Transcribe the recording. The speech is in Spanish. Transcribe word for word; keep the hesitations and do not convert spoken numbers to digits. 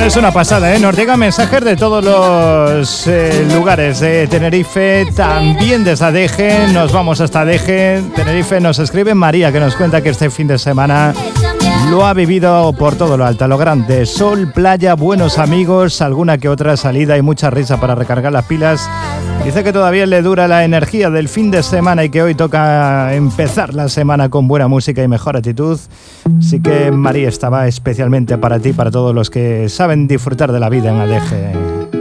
Bueno, es una pasada, ¿eh? Nos llegan mensajes de todos los eh, lugares de Tenerife, también desde Adeje. Nos vamos hasta Adeje. Tenerife nos escribe María, que nos cuenta que este fin de semana lo ha vivido por todo lo alto, a lo grande. Sol, playa, buenos amigos, alguna que otra salida y mucha risa para recargar las pilas. Dice que todavía le dura la energía del fin de semana y que hoy toca empezar la semana con buena música y mejor actitud. Así que María, estaba especialmente para ti, para todos los que saben disfrutar de la vida en Adeje.